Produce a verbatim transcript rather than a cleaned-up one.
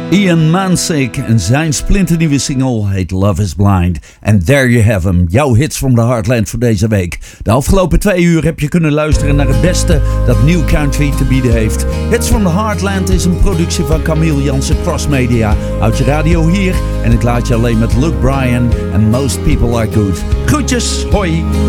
Ian Mansik en zijn splinternieuwe single heet Love is Blind. En there you have him, jouw hits from the Heartland voor deze week. De afgelopen twee uur heb je kunnen luisteren naar het beste dat New Country te bieden heeft. Hits from the Heartland is een productie van Camille Jansen Cross Media. Houd je radio hier en ik laat je alleen met Luke Bryan en Most People Are Good. Groetjes, hoi!